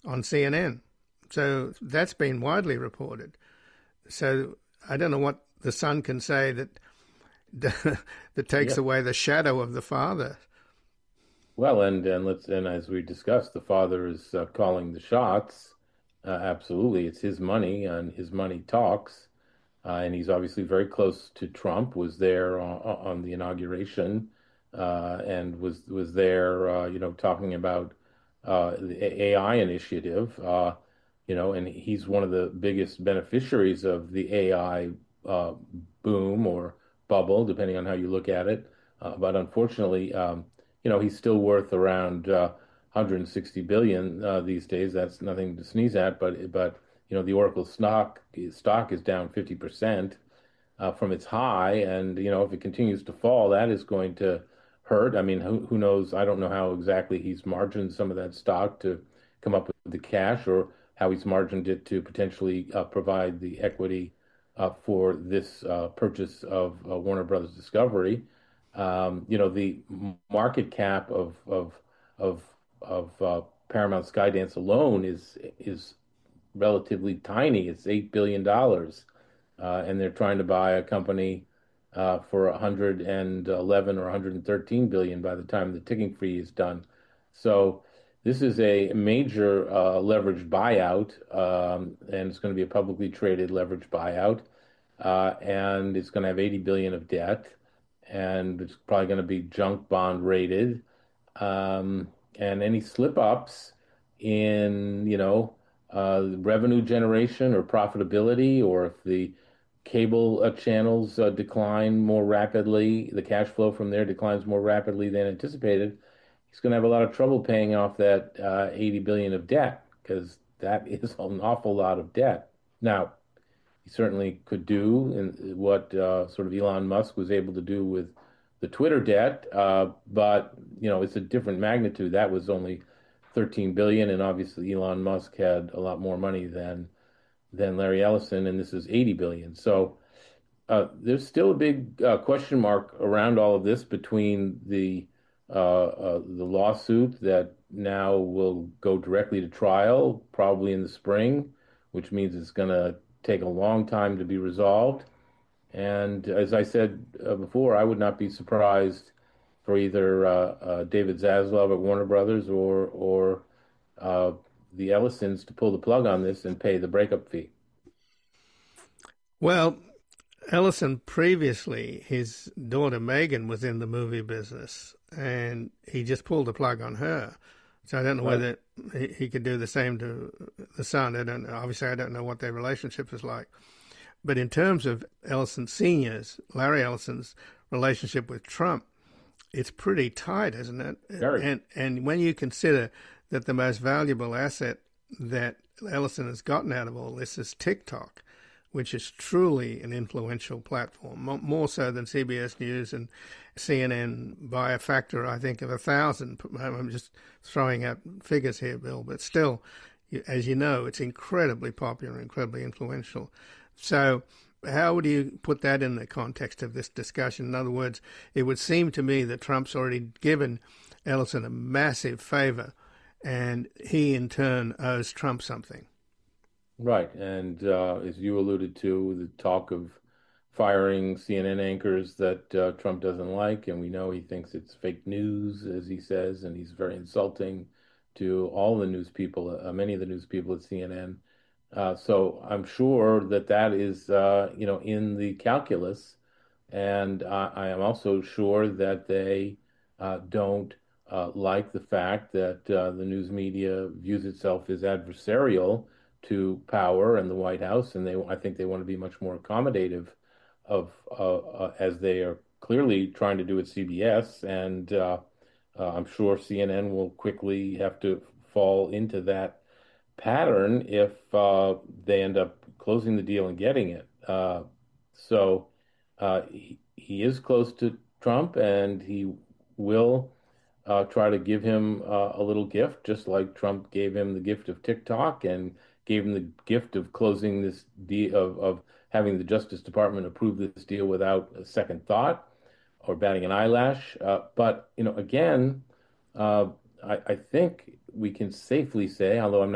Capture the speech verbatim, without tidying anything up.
on C N N. So that's been widely reported. So I don't know what the son can say that that takes Yeah. away the shadow of the father. Well, and and let's and as we discussed, the father is uh, calling the shots. Uh, absolutely, it's his money, and his money talks. Uh, and he's obviously very close to Trump. Was there on, on the inauguration, uh, and was was there, uh, you know, talking about uh, the A I initiative. Uh, you know, and he's one of the biggest beneficiaries of the A I uh, boom or bubble, depending on how you look at it. Uh, but unfortunately, um, you know, he's still worth around uh, one hundred sixty billion uh, these days. That's nothing to sneeze at, but but you know, the Oracle stock stock is down fifty percent uh, from its high, and you know, if it continues to fall, that is going to hurt. I mean, who who knows? I don't know how exactly he's margined some of that stock to come up with the cash, or how he's margined it to potentially uh, provide the equity uh, for this uh, purchase of uh, Warner Brothers Discovery. Um, you know, the market cap of of of of uh, Paramount Skydance alone is is relatively tiny. It's eight billion dollars, uh, and they're trying to buy a company uh, for one hundred eleven or one hundred thirteen billion by the time the ticking fee is done. So this is a major uh, leveraged buyout, um, and it's going to be a publicly traded leveraged buyout, uh, and it's going to have eighty billion of debt, and it's probably going to be junk bond rated, um, and any slip ups in, you know, uh, revenue generation or profitability, or if the cable uh, channels uh, decline more rapidly, the cash flow from there declines more rapidly than anticipated, he's going to have a lot of trouble paying off that uh, eighty billion of debt, because that is an awful lot of debt. Now, he certainly could do and what uh, sort of Elon Musk was able to do with the Twitter debt, uh, but you know, it's a different magnitude. That was only thirteen billion, and obviously Elon Musk had a lot more money than than Larry Ellison, and this is eighty billion. So uh, there's still a big uh, question mark around all of this, between the uh, uh, the lawsuit that now will go directly to trial, probably in the spring, which means it's going to take a long time to be resolved. And as I said uh, before, I would not be surprised for either uh, uh, David Zaslav at Warner Brothers, or or uh, the Ellisons to pull the plug on this and pay the breakup fee. Well, Ellison previously, his daughter Megan was in the movie business, and he just pulled the plug on her. So I don't know Right. whether he, he could do the same to the son. I don't know. Obviously, I don't know what their relationship is like. But in terms of Ellison Senior's, Larry Ellison's relationship with Trump, it's pretty tight, isn't it? Very. And and when you consider that the most valuable asset that Ellison has gotten out of all this is TikTok, which is truly an influential platform, more so than C B S News and C N N by a factor, I think, of a thousand. I'm just throwing out figures here, Bill, but still, as you know, it's incredibly popular, incredibly influential. So how would you put that in the context of this discussion? In other words, it would seem to me that Trump's already given Ellison a massive favor, and he in turn owes Trump something. Right. And uh, as you alluded to, the talk of firing C N N anchors that uh, Trump doesn't like, and we know he thinks it's fake news, as he says, and he's very insulting to all the news people, uh, many of the news people at C N N. Uh, so I'm sure that that is, uh, you know, in the calculus, and I, I am also sure that they uh, don't uh, like the fact that uh, the news media views itself as adversarial to power and the White House, and they, I think they want to be much more accommodative of, uh, uh, as they are clearly trying to do at C B S, and uh, uh, I'm sure C N N will quickly have to fall into that pattern if uh, they end up closing the deal and getting it. Uh, so uh, he, he is close to Trump, and he will uh, try to give him uh, a little gift, just like Trump gave him the gift of TikTok and gave him the gift of closing this deal, of, of having the Justice Department approve this deal without a second thought or batting an eyelash. Uh, but, you know, again, uh, I, I think we can safely say, although I'm not